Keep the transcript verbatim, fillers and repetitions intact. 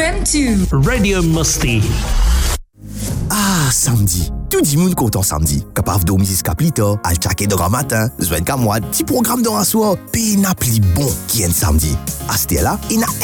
M deux. Radio Musti. Ah, samedi. Tout le monde content samedi. Capable de dormir jusqu'à plus tard, à checker de grand matin, besoin de moi, petit programme dans un soir, puis n'a plus bon qui est samedi. À ce là, il y a